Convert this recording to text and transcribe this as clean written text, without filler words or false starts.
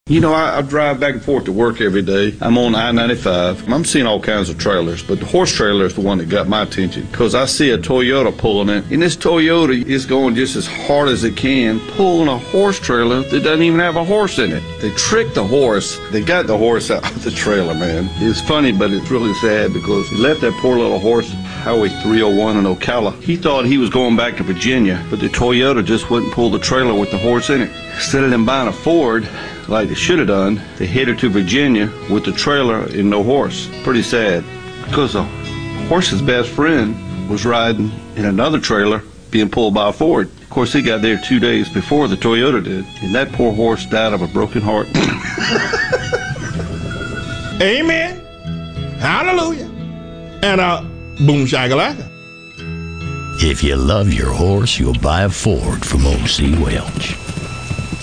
You know, I drive back and forth to work every day. I'm on I-95. I'm seeing all kinds of trailers, but the horse trailer is the one that got my attention because I see a Toyota pulling it, and this Toyota is going just as hard as it can, pulling a horse trailer that doesn't even have a horse in it. They tricked the horse. They got the horse out of the trailer, man. It's funny, but it's really sad because they left that poor little horse Highway 301 in Ocala. He thought he was going back to Virginia, but the Toyota just wouldn't pull the trailer with the horse in it. Instead of them buying a Ford, like they should have done, they headed to Virginia with the trailer and no horse. Pretty sad, because the horse's best friend was riding in another trailer being pulled by a Ford. Of course, he got there 2 days before the Toyota did, and that poor horse died of a broken heart. Amen. Hallelujah. And boom shakalaka. If you love your horse, you'll buy a Ford from O.C. Welch.